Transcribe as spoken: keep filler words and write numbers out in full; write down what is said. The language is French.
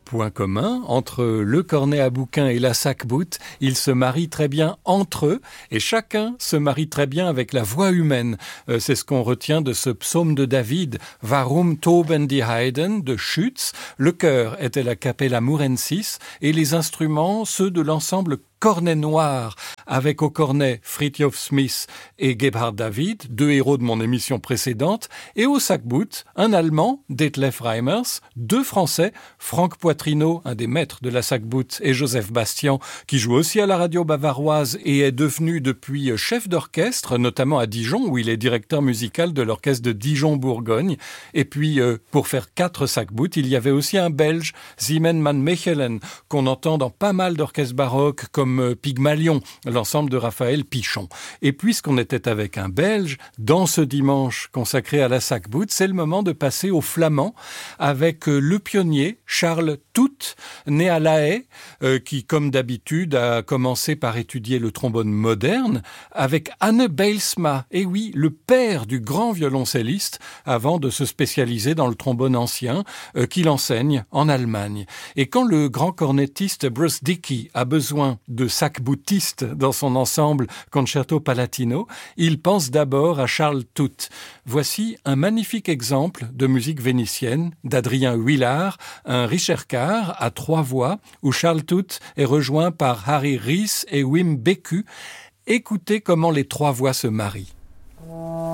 Point commun entre le cornet à bouquin et la sac-bout, ils se marient très bien entre eux et chacun se marie très bien avec la voix humaine. Euh, c'est ce qu'on retient de ce psaume de David, Warum toben die Heiden de Schütz. Le chœur était la Capella Murensis et les instruments ceux de l'ensemble Cornet Noir, avec au cornet Fridtjof Smith et Gebhard David, deux héros de mon émission précédente, et au sac-bout, un Allemand, Detlef Reimers, deux Français, Franck Poitrineau, un des maîtres de la sac-bout, et Joseph Bastian, qui joue aussi à la radio bavaroise et est devenu depuis chef d'orchestre, notamment à Dijon, où il est directeur musical de l'orchestre de Dijon-Bourgogne. Et puis, euh, pour faire quatre sac-bout, il y avait aussi un Belge, Simen van Mechelen, qu'on entend dans pas mal d'orchestres baroques, comme Pygmalion, l'ensemble de Raphaël Pichon. Et puisqu'on était avec un Belge, dans ce dimanche consacré à la sac-bout, c'est le moment de passer au flamand avec le pionnier Charles Toot, né à La Haye, euh, qui, comme d'habitude, a commencé par étudier le trombone moderne avec Anne Bijlsma, et oui, le père du grand violoncelliste, avant de se spécialiser dans le trombone ancien, euh, qu'il enseigne en Allemagne. Et quand le grand cornettiste Bruce Dickey a besoin de sac-boutiste dans son ensemble Concerto Palatino, il pense d'abord à Charles Toot. Voici un magnifique exemple de musique vénitienne d'Adrien Huillard, un Ricercar à trois voix, où Charles Toot est rejoint par Harry Rees et Wim Beku. Écoutez comment les trois voix se marient.